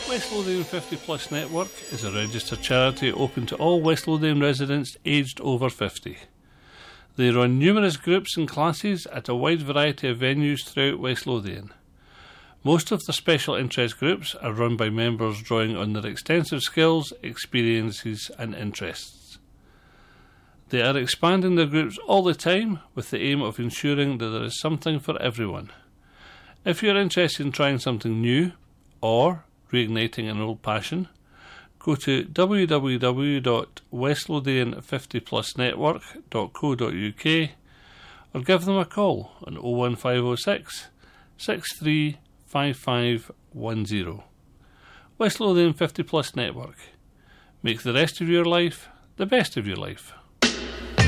West Lothian 50 Plus Network is a registered charity open to all West Lothian residents aged over 50. They run numerous groups and classes at a wide variety of venues throughout West Lothian. Most of the special interest groups are run by members drawing on their extensive skills, experiences and interests. They are expanding their groups all the time with the aim of ensuring that there is something for everyone. If you are interested in trying something new or reigniting an old passion, go to www.westlothian50plusnetwork.co.uk or give them a call on 01506 635510. West Lothian 50 Plus Network. Make the rest of your life the best of your life.